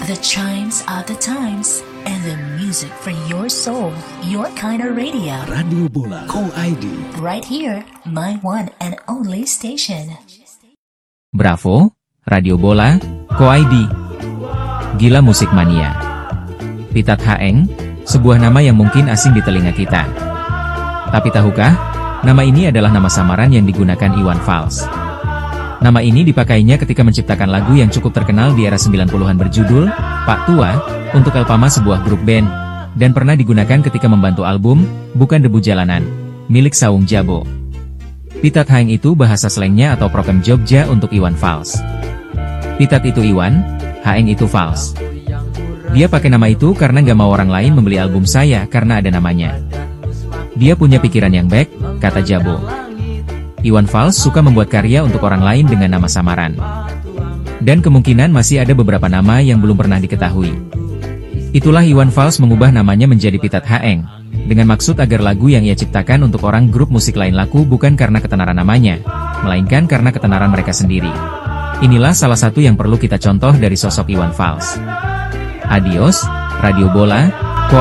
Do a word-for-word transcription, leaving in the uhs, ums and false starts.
The chimes of the times and the music for your soul. Your kind of radio. Radio Bola Co I D. Right here, my one and only station. Bravo, Radio Bola Co I D. Gila Musik Mania. Pitat Haeng, sebuah nama yang mungkin asing di telinga kita. Tapi tahukah, nama ini adalah nama samaran yang digunakan Iwan Fals. Nama ini dipakainya ketika menciptakan lagu yang cukup terkenal di era sembilan puluhan berjudul Pak Tua, untuk Elpama, sebuah grup band, dan pernah digunakan ketika membantu album Bukan Debu Jalanan, milik Saung Jabo. Pitat Haeng itu bahasa slangnya atau prokem Jogja untuk Iwan Fals. Pitat itu Iwan, Haeng itu Fals. Dia pakai nama itu karena gak mau orang lain membeli album saya karena ada namanya. Dia punya pikiran yang baik, kata Jabo. Iwan Fals suka membuat karya untuk orang lain dengan nama samaran. Dan kemungkinan masih ada beberapa nama yang belum pernah diketahui. Itulah Iwan Fals mengubah namanya menjadi Pitat Haeng, dengan maksud agar lagu yang ia ciptakan untuk orang grup musik lain laku bukan karena ketenaran namanya, melainkan karena ketenaran mereka sendiri. Inilah salah satu yang perlu kita contoh dari sosok Iwan Fals. Adios, Radio Bola.